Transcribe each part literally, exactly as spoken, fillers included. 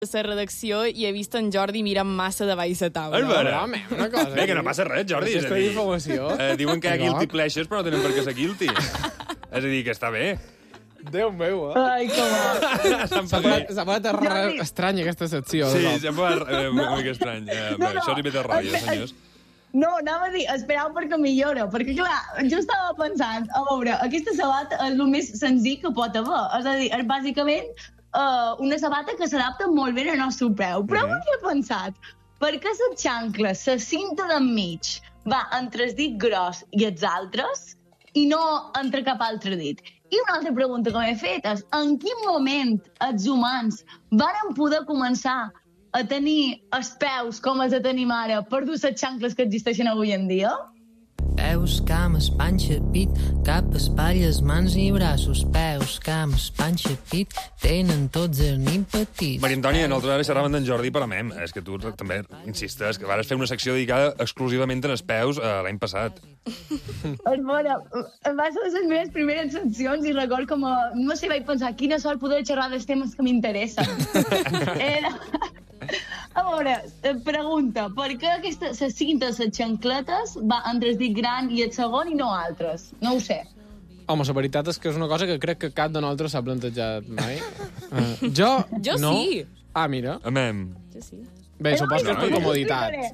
la redacció i he vist en Jordi mirant massa de baix la taula. És vera? Home, una cosa. Bé, que no passa res, Jordi. És a Aquesta dir, informació. eh, diuen que hi ha guilty pleasures, però no tenen per què ser guilty. És a dir, que està bé. Déu meu, eh? Ai, com a... S'han S'ha posat... posat, s'ha posat Jordi. estranya aquesta secció. Sí, de cop. s'ha posat eh, una mica estrany. Eh, No, bé, no. això és I B T Ràdio, Espe- senyors. No, anava a dir, esperau perquè millora, perquè clar, jo estava pensant, a veure, aquesta sabata és el més senzill que pot haver, és a dir, és bàsicament uh, una sabata que s'adapta molt bé al nostre peu, però Mhm. avui he pensat, per què les xancles, la cinta d'enmig, va entre el dit gros i els altres i no entre cap altre dit? I una altra pregunta que m'he fet és, en quin moment els humans varen poder començar a tenir els peus com els tenim ara per dur les xancles que existeixen avui en dia? Peus, cames, panxa, pit, cap, espatlles, mans i braços. Peus, cames, panxa, pit, tenen tots els nins petits. Maria Antònia, nosaltres ara xerràvem d'en Jordi per a mem. És que tu també insistes que vas fer una secció dedicada exclusivament als peus eh, l'any passat. Doncs, bueno, va ser de les meves primeres seccions i record com a... No sé, vaig pensar, quina sort poder xerrar dels temes que m'interessen. Era... A veure, pregunta, per què aquesta, les cintes, les xancletes, va entre el dit gran i el segon i no altres? No ho sé. Home, la veritat és que és una cosa que crec que cap de nosaltres s'ha plantejat mai. Uh, jo, Jo no. sí. Ah, mira. Amem. Jo sí. Bé, supos que és per no, comoditat.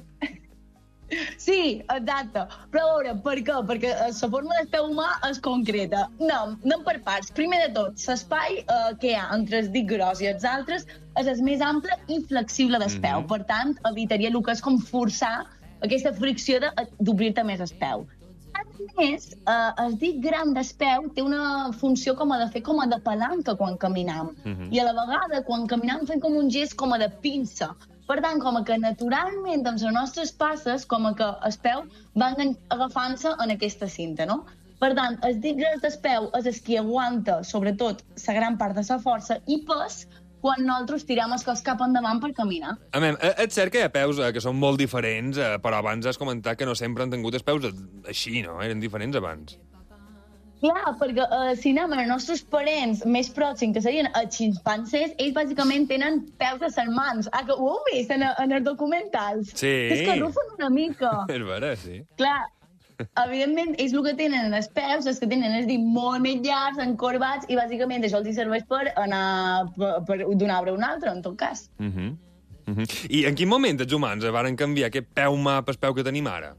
Sí, exacte. Però a veure, per què? Perquè eh, la forma del peu humà és concreta. No, anem per parts. Primer de tot, l'espai eh, que hi ha entre el dit gros i els altres és el més ample i flexible del peu. Mhm. Per tant, evitaria el que és com forçar aquesta fricció de- d'obrir-te més el peu. A més, eh, el dit gran del peu té una funció com a de fer com a de palanca quan caminam. Mhm. I a la vegada, quan caminam, fem com un gest com a de pinça. Per tant, com a que naturalment, amb les nostres passes, com a que el peu van en- agafant-se en aquesta cinta, no? Per tant, el dit gros del peu és el que aguanta, sobretot, la gran part de la força i pes quan nosaltres tirem el cos cap endavant per caminar. Amem, eh, és cert que hi ha peus eh, que són molt diferents, eh, però abans has comentat que no sempre han tingut els peus eh, així, no? Eren diferents abans. Clar, perquè eh, si anem als nostres parents més pròxims, que serien els ximpanzés, ells bàsicament tenen peus de les mans. Ah, que ho heu vist en, en els documentals? Sí. És que rufen una mica. És vera, sí. Clar, evidentment, ells el que tenen en els peus és que tenen els dits molt més llargs, encorbats, i bàsicament això els serveix per anar per, per d'un arbre a un altre, en tot cas. Uh -huh. Uh -huh. I en quin moment els humans eh, varen canviar aquest peu humà pel peu que tenim ara?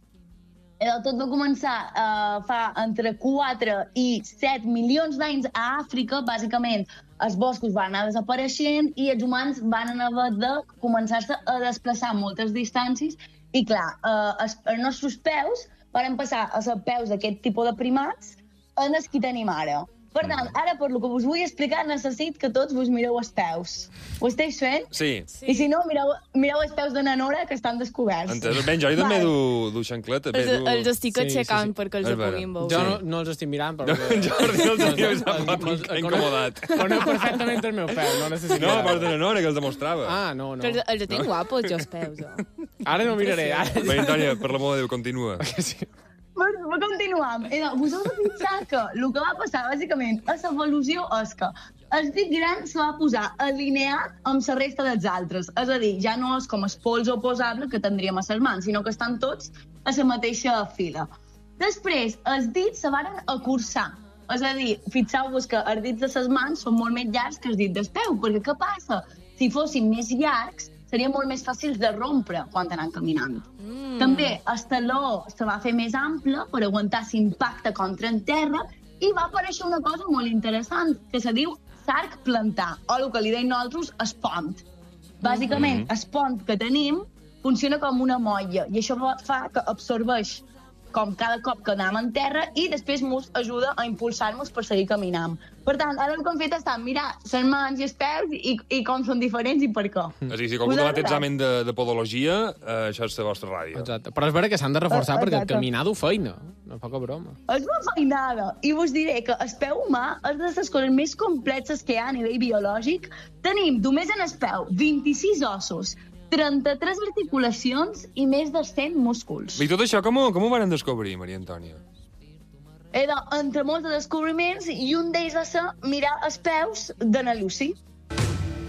Eh, Tot va començar eh, fa entre quatre i set milions d'anys a Àfrica. Bàsicament, els boscos van anar desapareixent i els humans van haver de començar-se a desplaçar moltes distàncies i, clar, eh, els, els nostres peus van passar a ser peus d'aquest tipus de primats en els que tenim ara. Per tant, ara, per lo que us vull explicar, necessit que tots vos mireu els peus. Ho esteu fent? Sí. Sí. I si no, mireu, mireu els peus de na Nora, que estan descoberts. Entès. Ben, Jordi també Vale. du, du xancleta. Bé, Els, du... els estic Sí, aixecant sí, sí. perquè els És ho vera. puguin veure. Jo no, no els estic mirant, però... En Jordi no els tenia més a pot incomodat. Conec perfectament el meu peu, no necessito... No, a part de la Nora, que els demostrava. Ah, no, no. Que els, els tinc guapos, jo, els peus. Oh. Ara no miraré, ara... Bé, Antònia, per l'amor de Déu, continua. Sí. Bueno, va continuar. Eh, Vos heu de pensar que el que va passar, bàsicament, a l'evolució és que el dit gran se va posar alineat amb la resta dels altres. És a dir, ja no és com el pols oposable que tindríem a les mans, sinó que estan tots a la mateixa fila. Després, els dits se varen acurçar. És a dir, fixeu-vos que els dits de les mans són molt més llargs que els dits del peu, perquè què passa? Si fossin més llargs, serien molt més fàcils de rompre quan anem caminant. Mm. També el taló se va fer més ample per aguantar l'impacte contra en terra i va aparèixer una cosa molt interessant que se diu sarc plantar, o el que li deim nosaltres es pont. Bàsicament, mm -hmm. el pont que tenim funciona com una molla i això fa que absorbeix com cada cop que anem en terra i després ens ajuda a impulsar-nos per seguir caminant. Per tant, ara el que hem fet està mirar les mans i els peus i, i com són diferents i per què. És a dir, si qualcú Us ha ha fet agradat? examen de, de podologia, eh, això és la vostra ràdio. Exacte. Però és vera que s'han de reforçar Eh, perquè exacte. caminar du feina. No poca broma. És una feinada. I vos diré que el peu humà és de les coses més complexes que hi ha a nivell biològic. Tenim només en el peu vint-i-sis ossos, trenta-tres articulacions i més de cent músculs. I tot això com ho, com ho van descobrir, Maria Antònia? Era entre molts de descobriments i un d'ells va ser mirar els peus de na Lucy.